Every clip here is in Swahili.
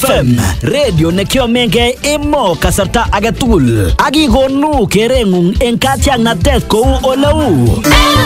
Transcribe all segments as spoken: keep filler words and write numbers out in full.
F M radio nekiomenge emo kasarta agetugul akikonu kerengung en katiaknatet kou oleu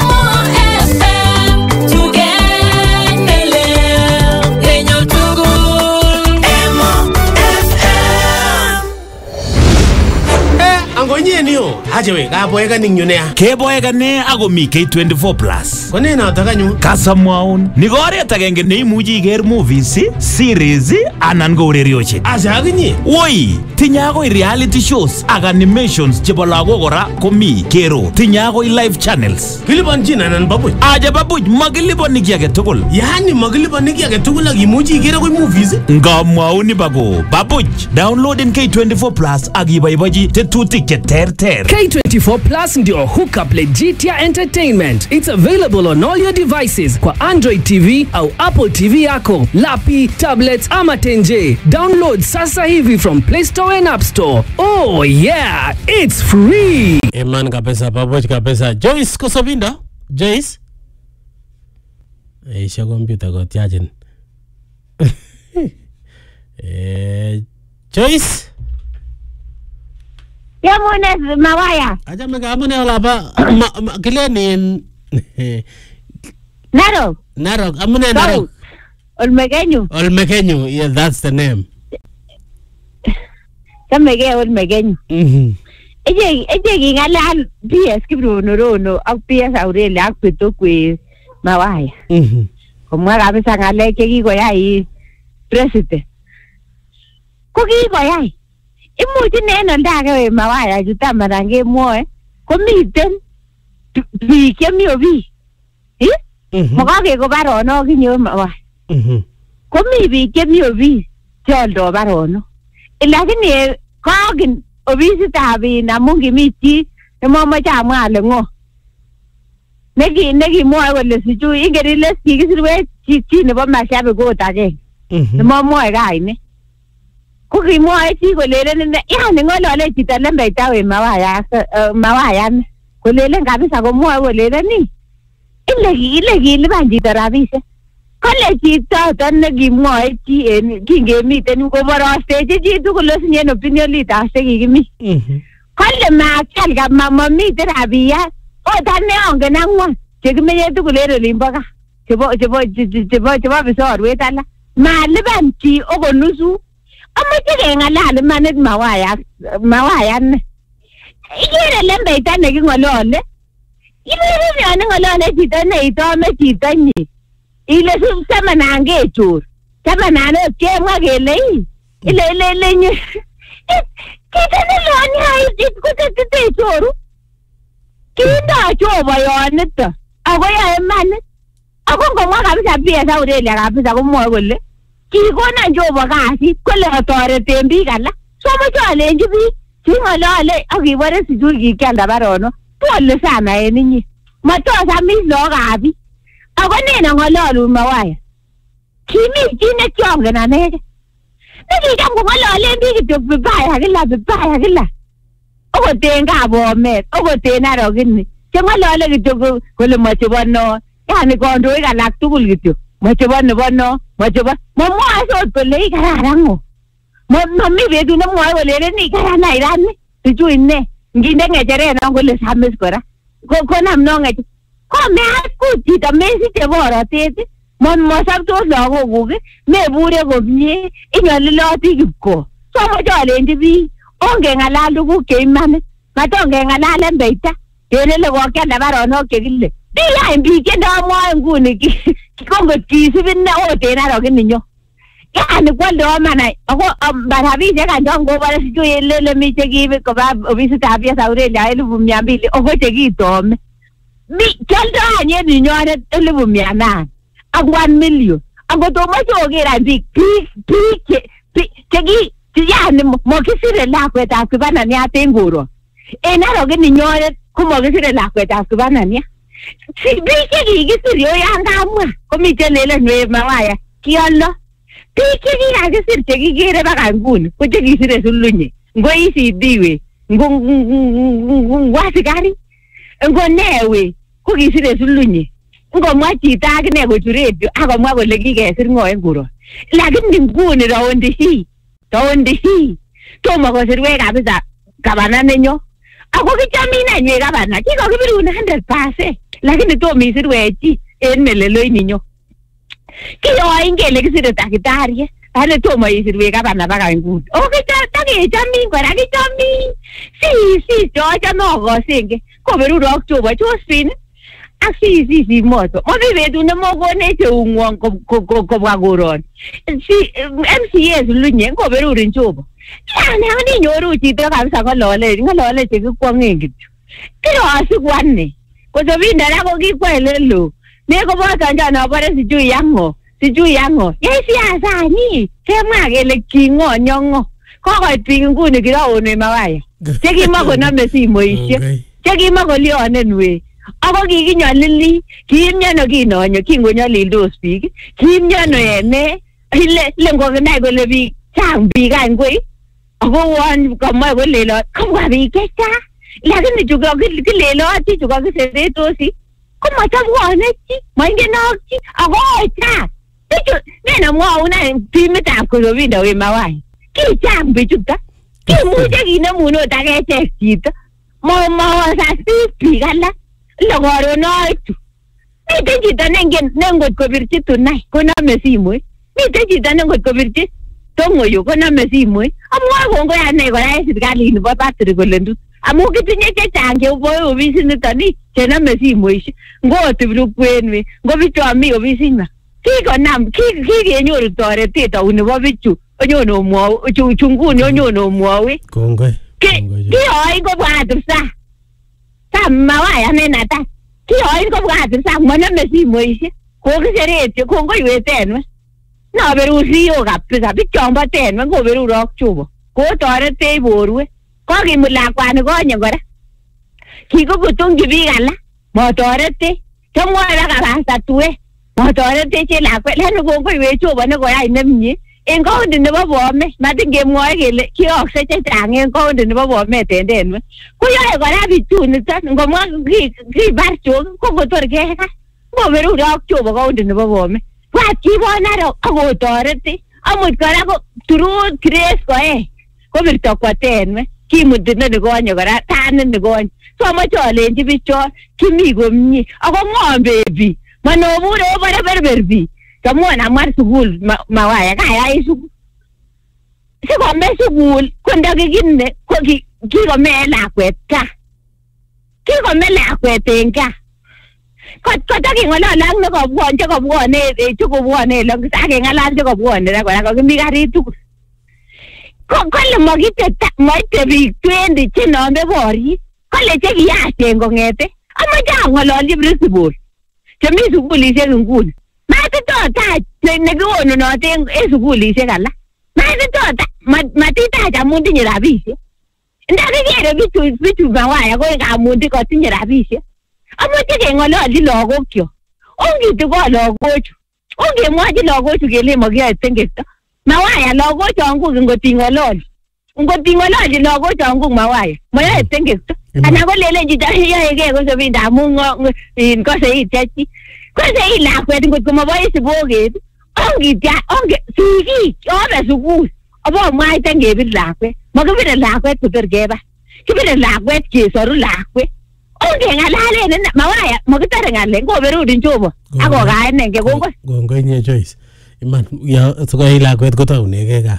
Angonye niyo, aje we, kaboeka ning yunea. Keboeka ne ako mi K twenty-four plus. Kone na takanyu. Kasamwaun. Ni oret agenge neimuchi iker movies, series anan ko urerioshek. Aje akinye. Woi, tinye akoi reality shows ak animations chebo lagok kora komi kero. Tinye akoi live channels. Kilipanchin anan babuch? Aje babuch makilipani ki age tugul. Yani makilipani ki age tugul ak imuchi iker akoi movies? Ngamwaun bako. Babuch, downloaden K twenty-four plus ak iboibochi tetutik che terter. K twenty-four plus ndio hookup legitia entertainment. It's available on all your devices kwa Android T V au Apple T V yako, lapi, tablets ama tenje. Download sasa hivi from Play Store and App Store. Oh yeah, it's free. Eman kabisa babuch kabisa. Joyce Kosobinda? Joyce? Eh, sha computer ko tiajen. Eh, Joyce? Ya mone mawaya. Aja me ka mone wala ba kileni Narok. Narok, amune Narok. Olmegenyu. Olmegenyu, yeah, that's the name. Kamege Olmegenyu. Mhm. Eje eje gingalal P S Kibrono rono ak P S Aurelia ak Petokwe mawaya. Mhm. Komwa kabisa ngale che kikoyai president. Ko kikoyai. Imuchi neno ndage we mawaya jutama nge moe komiten biik chemi obi eh makake ko barono kinyo mawaya mhm komi biik chemi obi choldo barono lakini kagin obisitab amun kimiti nemomoche amwa ale ngo neki neki moe kole sichu ingen ile kikisirwe chi nebo mashabik kot age nemomwoe kaine ko kimwoe chi kolelen yani ngolole chito lembeita we mawaya mawaya kolelen kabisa komwoe kolelen ni ile ile kilipan chito rabisiek kole chito ton nekimwoe chi en kingemiten koborostechi chi tugul osinyen opinion leaders chekikimi kole makial kama mamiten rabiyat ot ane ongen ang'wan chekimenye tugul en olimbo gaa chebo chebo chebo chebo bisorwet alak malipan chi okot nusu. Amache kengalal imanit mawaya mawaya ne. Ikere lembeita nekingolole. Ikere yon ngolole chito neitome chito nyi. Ile sema nange chur. Sema nane kemwa kele ile ile ile nyi. Kito ne loni hai kutete churu. Kinda choba yonito. Ako ya imanit. Ako ngomwa kabisa P S Aurelia kabisa komwoe kole kikona njobo kasi kole kotoreten biik alak somoche alenji biik chingolole akibore sijui kikialda barono pole sana en inye matosamis lookab biik ako nena ngololun mawaya kimi chi nekiongen anege nekicham kongololen biik kityo vibaya kila vibaya kila okot en Kabomet okot en Narok ini chengolole kityo kole mochebo no yani kondoik alak tugul kityo mochebo nebo no mochebo momwoe sot kole ikararan ngo momi betut nemwoe kolelen ikararan irani sijui ne nginde ngecheret non kole samis kora konam no ngecheret komeat kut chito mesiche borotet mosoptos lagokuk mebure komie inyoliloti kipko somoche alenji biik ongengalal tuguk cheimanit matongengalal lembeita kelele kokialda baronok chekile Diyai biik chendomwoe nguni kongot kisib ine ot en Narok ininyo yani kwoldo manai ako rabisiek anjon kobore sijui lele mi chekiib koba ofisitab P S Aurelia elifu mia mbili ako chekitome kioldo any en ninyonet elifu mia nane ak one million ako tomoche oker any biik biik biik cheki yani mokisire lakwetab kibananiat en koron en Narok ininyonet komokisire lakwetab kibananiat biik chekikisir yo yan kamwa komiten lelen we mawaya kioldo biik chekikakisir chekikere baka nguni ko chekisire sulunye ngo E C D we ngo ngo asikari ngo ne we ko kisire sulunye ngomwa chito akine kochu redio akomwa kole kikesir ngo en koron Lakini nguni raundi hii, raundi hii, tomo kosirwe kabisa gavana nenyo. Ako kichomine nywe gavana, kikokibirun one hundred percent. Lakini tomo isirwe chi en meleloi ninyo. Kiyoin kele kisire takitariek. Ane tomo isirwe gavana baka nguni. Okay, takechomin kora kichomin. Si, si, chochome akosenge. Koberur ak Jehova Josephine. Ak si, si, si, moto. Mobi betut nemokonech eung'wong kobwa koron. Si, M C A lunye, koberurin Jehova. Yani, ako ninyoru chito kabisa ng'olole, ng'olole chekikwong'en kityo. Kirosiku ane. Kosobindara ko kikwa elelo. Nekoboto njano abore sijui yango. Sijui yango. Yei siasa ni. Kemwa kele kingo nyongo. Kokoit biik nguni kiraone mawaya. Chekimakonome simoisiek. Chekimakolionen we. Ako kikinyolili. Kimyono kinonyo kingonyolildos biik. Kimyono ene. Ile ngokinai kole biik chang biik any koi. Ako won komoe kolelot. Kobwa biik chechang. Lakini chu kileloti chu kakiseretosi. Komachobwone chi. Moingenok chi. Ako chang. Nena mwauna timitab Kosobinda we mawai. Kichang bichuta. Kimuche kinemunot akechek chito. Mawasas biik alak. Lokoronaitu. Miten chito nengot kobirchi tunai konome simoit. Miten chito nengot kobirchi tongoyo konome simoit. Amwoe kongoi ane kora en serikalit nebo battery kole ndut. Amu kitinye chechang cheboe ofisit niton ni chenome simoisiek. Ngotib rukwenwe, ngo bichomi ofisinywan. Kikonam, kikenyoru toretet au nebo bichu. Onyon omwou, chunguni onyon omwowe. Kongoi. Kiyoin kobwa atibsa. Sa mawaya nenata. Kiyoin kobwa atibsa monome simoisiek. Kokiseretyo, kongoi wetenwe. Naberur siyo kabisa, bichombo tenwe, ngoberur ak Jehova. Kotoretech borwe. Kokimut lakwani konye kora. Kikokutungyi biik alak. Motoretech. Chomwoe baka pastor motoretech lakwet. Lenu kongoi we Jehova nekoyai nemie. En county nebo Bomet, matin kemwoe kele kiyokse chechang en county nebo Bomet en tenwe. Koyoe kora bichu niton, ngomwa kibar chok, kokotor kekas. Ngoberur ak Jehova county nebo Bomet. Bwat kibon aro akotoretech. Amut kora ko turut Grace koe. Kobirto kwo tenwe. Kimuti nini konye kora, tanit ni konye. So amoche alenji bichon, kimi komie. Ako ng'ombe biik. Manobure obore berber biik. Kamwon amwar sukul mawaya kayai sukul. Sikome sukul kondakikine kikome lakwet kaa. Kikome lakwet en kaa. Kotaking'olole ak nekobwon chekobwone chekobwone lang akeng'alal chekobwone ra kora kokimi karit tugul. Kole moite biik twenty chenome boriet. Kole chekiyachen kong'ete. Amoche ang'ololchi principal chemi sukulisiek nguni. Matitotach nekiwonunote en sukulisiek alak. Matitotach matitach amun tinye rabisiek. Ndakikere bichu bichu mawaya ko ngamun kotinye rabisiek. Amoche keng'ololchi lagokyok. Ongituko lagochu. Ongemwochi lagochu kele mokiyoe tengekto. Mawaya lagochu nguk ngoting'ololchi. Ngoting'ololchi lagochu nguk mawaya. Moyoe tengekto. Ana kolele chito yoekee Kosobinda amun kose ityachi. Kose ilakwet ngot komobois siboket. Ongitya onge sigik obe sukul. Obomwaite ngebir lakwet. Mokibire lakwet kotor keba. Kibire lakwet kesoru lakwet. Ongeng'alalen mawaya mokitore ng'alek ngoberurin Jehova. Akokaenenge kongoi. Kongoi nye Joyce. Iman ya sikoyai lakwet kotaunegei gaa.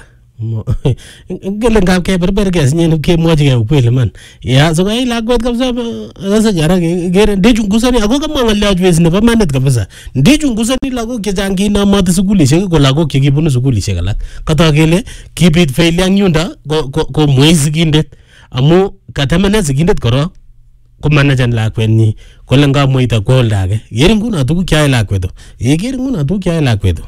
Ngele ngap keberber kesinye kemwochigei ukweli man. Ya sikoyai lakwet kabisa akase kara kere ndechungusani ako kamwa ng'olyot wesi nebo manit kabisa. Ndechungusani lagok chechang kinamoti sukulisiek ko lagok chekibunu sukulisiek alak. Katok kele kibit failure ang yundo komwei sigindet amu katemene sigindet korok komanajan lakwenyi kole ngamweita kwo oldo age. Yeri nguno tuguk cheyoe lakwet. Yekere nguno tuguk cheyoe lakwet.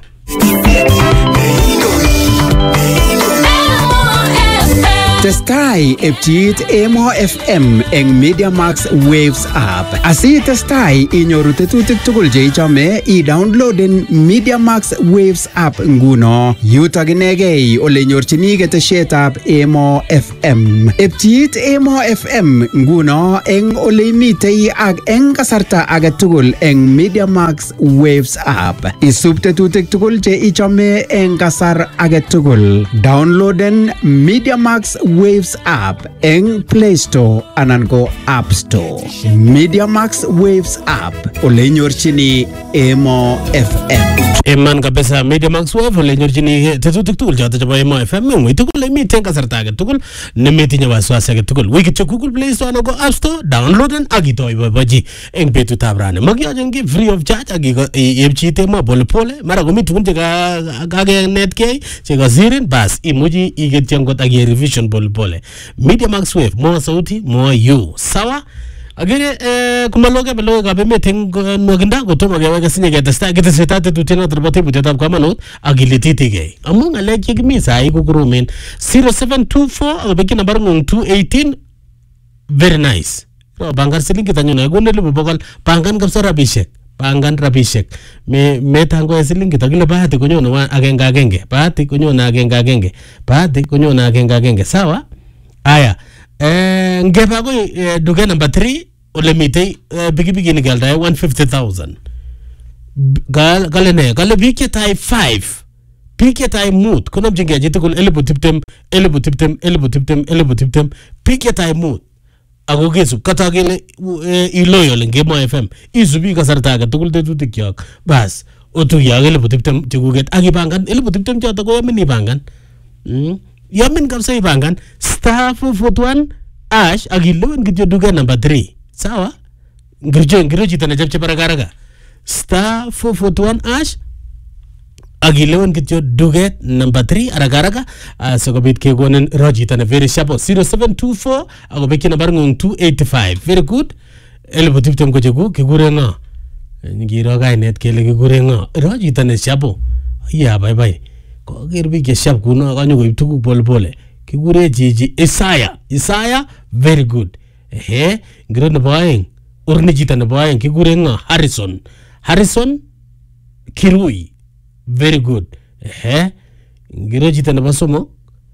Testai epchiit Emo F M eng Media Max Waves app. Asi testai inyoru tetutik tugul che ichome i-downloaden Media Max Waves app nguno. Yutok inegei ole nyorchini ketesietab Emo F M. Epchiit Emo F M nguno eng ole imitei ak eng kasarta age tugul eng Media Max Waves app. Isub tetutik tugul che ichome eng kasar age tugul. Downloaden Media Max Waves app eng Play Store anan ko App Store. Media Max Waves app ole nyorchini Emo F M. Eman kabisa Media Max Wave ole nyorchini tetutik tugul choto chebo Emo F M ngui tugul imiten kasarta age tugul nemetinye wasiwasi age tugul. Wiki cho Google Play Store anan ko App Store downloaden ak itoi boiboji eng betutab rani. Magiyochen ki free of charge ak ipchite mo pole pole mara komi tugun che kagenetkei che kasirin bas imuchi igetyon kot ak revision pole pole. Media Max Wave mo sauti mo you. Sawa? Agere eh kumaloga beloga kabe meteng noginda gotomo gewege sinye getesta getesta tetutena traboti butetab kamanut agilititige. Among alek yigmisa ay kukurumen zero seven two four abeki number ngung two eighteen. Very nice. Ro bangar silingi tanyuna gonele bobokal pangan kapsa rabishek. Pangan rabishek. Me metango silingi tagile bahati kunyona wa agenga agenge. Bahati kunyona agenga agenge. Bahati kunyona agenga agenge. Sawa? Aya. Eh ngeba ko duga number three ole mitei bigi bigi ni galda one hundred fifty thousand. Gal galene gal bigi tai five. Bigi tai mood kono mjinga jete kul elbu tiptem elbu tiptem elbu tiptem elbu tiptem bigi tai mood. Ago gesu kata gele iloyo ngemo F M izubi kasarta ga tugul tetutik yak bas otu ya elbu tiptem tiguget agibangan elbu tiptem jota ko yamini bangan. Mm. Yamin kapsa ibangan star four forty-one ash agilewen gidyo duga number three. Sawa? Ngirjo ngirjo jitana japche paragaraga. Star four forty-one ash agilewen gidyo duga number three aragaraga. Sokobit ke gonen rojitana very sharp zero seven two four agobeki number ngung two eighty-five. Very good. Elbo tiptem ko jegu kigure nga. Ngiro ga net kele kigure nga. Rojitana sharp. Ya bye bye. Gerbi ke shap kuno kanyo ko ituku pole pole kigure jiji Isaiah Isaiah very good ehe ngiro na baeng urni jita na baeng kigure nga Harrison Harrison Kirui very good ehe ngiro jita na basomo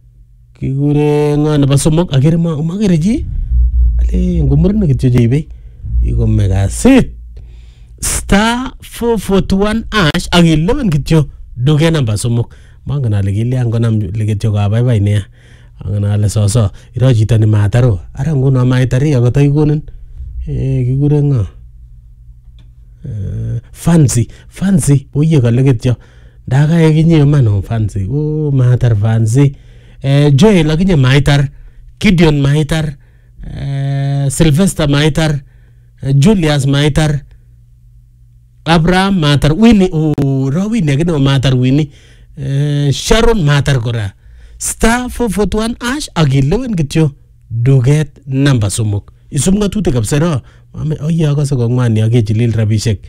kigure nga na basomo agere ma umagere ji ale ngumurna kityo jibe iko mega sit star four forty-one ash agilwen kityo duge na basomo mangana legili angonam legetyo ga bye bye ne angana le soso iro jita ni mataro ara ngono maitari ago tay gonen eh kigure nga fancy fancy oye ga legetyo daga yeginye mano fancy o matar fancy eh joy laginye maitar Gideon maitar eh Sylvester maitar Julius maitar Abraham matar Winnie o Rawi negno matar Winnie Uh, Sharon matar gora star four forty-one ash agilewen kityo duget number sumuk isumga tute kapsero ame oya ko so ngwani agejilil rabishek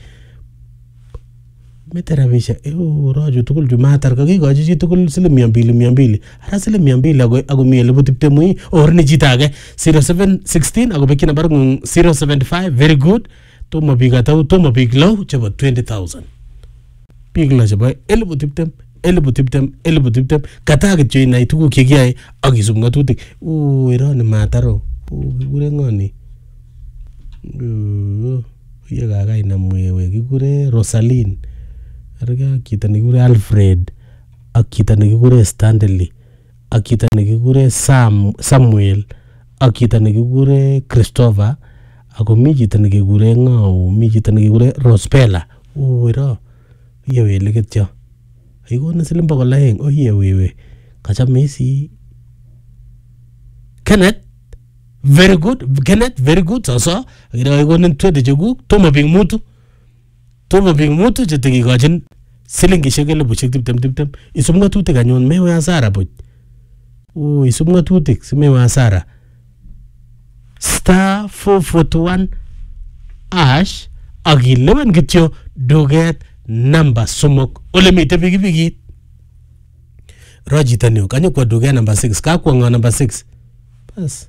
mete rabishek e o roju tukul ju matar ka gi goji ji tukul sile mia mbili mia mbili ara sile mia mbili ago ago mi elbu tipte mui or ni jitage zero seven one six ago bekina bar zero seven five very good to mabiga taw to mabiglo chebo twenty thousand bigla chebo elbu tipte elbu tiptem elbu tiptem kata gityo inai tuku kigiyai agisum ngatutik o iro ni mataro o gure ngoni ye gaga ina mwewe gigure Rosaline arga kita ni gure Alfred akita ni gure Stanley akita ni gure Sam Samuel akita ni gure Christopher ako mijita ni gure ngao mijita ni gure Rospela o iro ye wele gityo Igo na silang bakalaeng oh yeah wewe kacha Messi Kenneth very good Kenneth very good so so ira igo na twede jogu toma bing mutu toma bing mutu jete gi gajin silingi shegele buchik tip tem tip tem isumga tute ganyon mewe asara boy oh isumga tute mewe asara star four forty-one ash agilewen gityo duget number sumok ole mite bigi bigi rojita niyo kanyo kwa duge number six ka kwa nga number six bas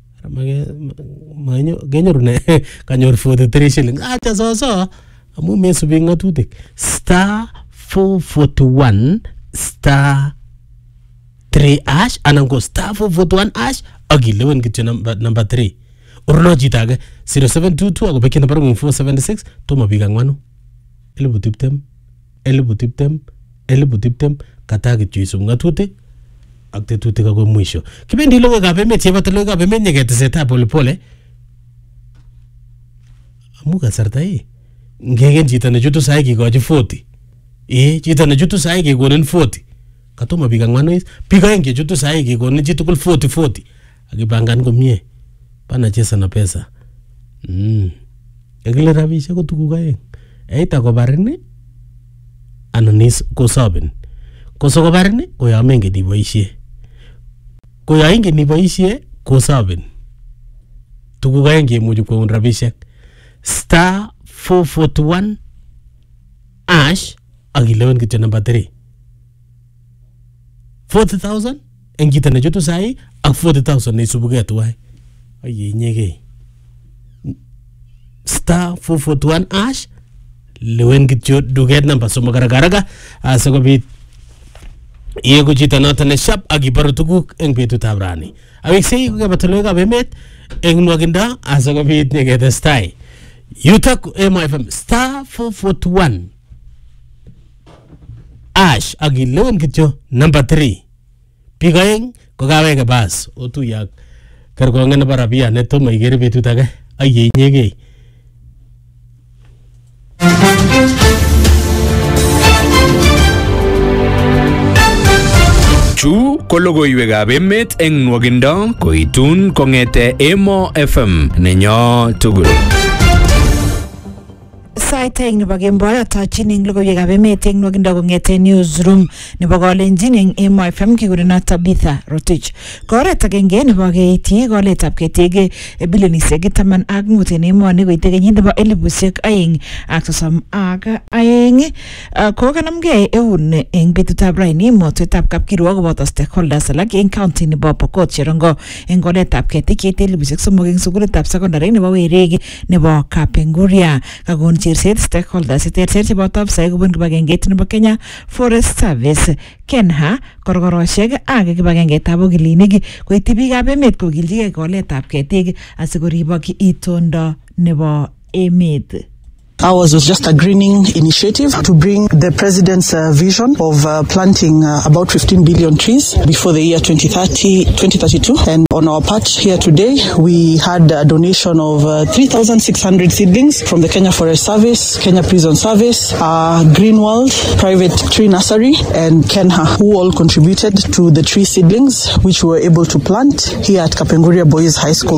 manyo genyoru ne kanyor forty-three shilling acha so so amu mesubi ngatutik star four forty-one star three ash anan ko star four forty-one ash agilewen kityo number number three urno jitage zero seven two two agobeki number four seventy-six toma biga ngwanu elibu tiptem elibu tiptem elibu tiptem kata kityo isum ngatutik ak tetutik ako mwisho kibendi logoiwekab emet chebo logoiwekab emet nyeketesetai pole pole amu kasarta hii ngegen chito nechutu sai kikochi forty eh chito nechutu sai kekonin forty katoma biik angwanu is biik aeng chechutu sai kekonin chitugul forty forty akipangan komie pana chesa na pesa mm ekile rabishek ko tuguk aeng eita kobarin anan is kosobin kosokobarin koyamenge diboisie koyainge niboisie kosobin tuguk aeng kemuchi koun rabishek star four forty-one ash akilewen kityo number three forty thousand en kita nechutu sai ak forty thousand neisubuke tuwai aye nyege star four forty-one ash lewen kityo duget number somo garagaraga asikobit yego chito noto ne shap akibaru tuguk eng betutab rani aweksei kokebateloikab emet eng nwakinda asikobit nyeketestai yutak M F M star four forty-one ash akilewen kityo number three biik aeng kokaweke bas otuyak kerkongen nebo rabia netomo ikere betut age aye inyegei Chu ko logoiwekab emet eng nwogindo koitun kongete Emo F M nenyo tugul. Saiteng nebo kemboi atochin eng logoiwekab emet eng nwogindo kongete newsroom nebo Kalenjin eng Emo F M kigurena Tabitha Rotich. Koret agenge nebo keiti koletab ketik bilionisiek taman ak mut eng emoni koite kenyit nebo elibusiek aeng ak sosom ak aeng ko kanamgei eun eng betutab raini motwetab kapkirwok koboto stakeholders alak eng county nebo Pokot Cherongo eng koletab ketik keite elibusiek somok eng sukulitab secondary nebo Werek nebo Kapenguria kakon chirset stakeholders terter chebo topsai kobun kibagengeit nebo Kenya Forest Service Kenha korgoroshek ak kibagengeitab okilinik koiti biikab emet kokiljigei koletab ketik asikoribok itondo nebo emet. Ours was just a greening initiative to bring the president's uh, vision of uh, planting uh, about fifteen billion trees before the year twenty thirty, twenty thirty-two. And on our part here today, we had a donation of uh, three thousand six hundred seedlings from the Kenya Forest Service, Kenya Prison Service, uh, Greenworld, Private Tree Nursery, and Kenha, who all contributed to the tree seedlings, which we were able to plant here at Kapenguria Boys High School.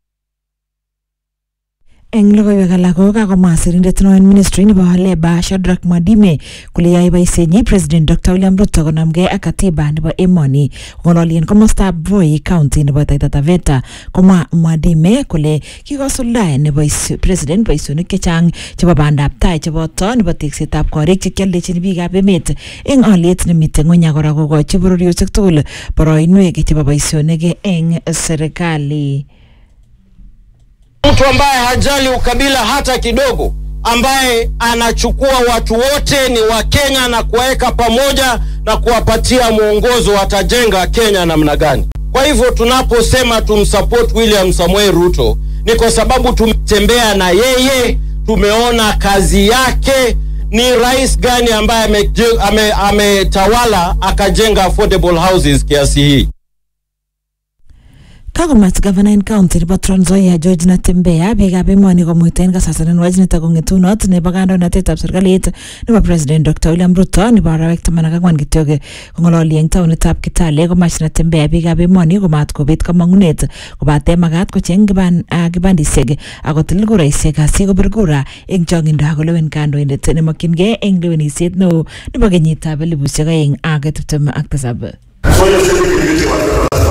Eng logoiwek alak ko kakomwa sirindet neo en ministry nebo Labour Shadrack Mwadime kole yae boisienyi President Doctor William Ruto konamgei ak katiba nebo emoni ng'ololien komostab Voi County nebo Taita Taveta. Komwa Mwadime kole kikosuldae nebo President boisionik chechang chebo bandab tai cheboto nebo teksetab korik chekialdechin biikab emet eng oliet nemite ng'weny kora kokochi bororiosiek tugul boroinwek chebo boisionik eng serikali. Mtu ambaye hajali ukabila hata kidogo, ambaye anachukua watu wote ni wa Kenya na kuweka pamoja na kuwapatia mwongozo watajenga Kenya namna gani. Kwa hivyo tunaposema tumsupport William Samoei Ruto ni kwa sababu tumetembea na yeye, tumeona kazi yake, ni rais gani ambaye ametawala ame, akajenga affordable houses kiasi hii. Kagomat Governor in County nebo Trans Nzoia George Natembeya biikab emoni komuiten kasasanen wach nito kong'etunot nebo kandoinatetab serikalit nebo President Doctor William Ruto nebo arawek taman ak ang'wan kityo kong'ololi eng taonitab Kitale komach Natembeya biikab emoni komat kobet kamang'unet kobate makat kocheng kibandisiek akotil kuraisiek asikobir kura eng chong'indo akolewen kandoindet nemokyingei eng lewenisiet neo nebo kenyitab elibusiek aeng ak tiptem ak tisab.